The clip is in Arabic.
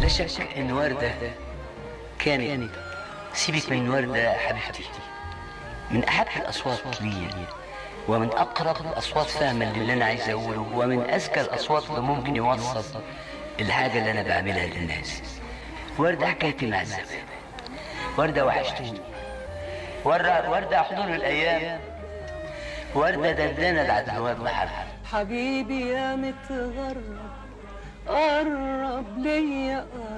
لا شك ان وردة كانت، سيبك من وردة حبيبتي، من احب الاصوات لي، ومن اقرب الاصوات فهما للي انا عايز اقوله، ومن اذكى الاصوات اللي ممكن يوصل الحاجة اللي انا بعملها للناس. وردة حكايتي مع الزمن، وردة وحشتوني، وردة حضور الايام، وردة دندنة بعد الواد محمد. حبيبي يا متغرب قرب ليا